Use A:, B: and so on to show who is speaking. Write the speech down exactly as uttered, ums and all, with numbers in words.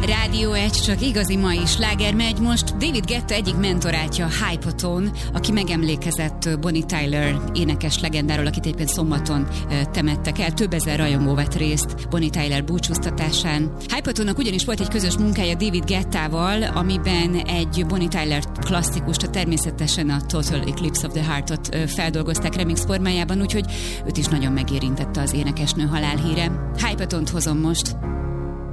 A: Rádió egy, csak igazi mai sláger megy most. David Guetta egyik mentorátja, Hypotone, aki megemlékezett Bonnie Tyler énekes legendáról, akit éppen szombaton temettek el. Több ezer rajongó vett részt Bonnie Tyler búcsúztatásán. Hypotone-nak ugyanis volt egy közös munkája David Guettával, amiben egy Bonnie Tyler klasszikust, természetesen a Total Eclipse of the Heart-ot feldolgozták remix formájában, úgyhogy őt is nagyon megérintette az énekesnő halálhíre. Hypotone-t hozom most.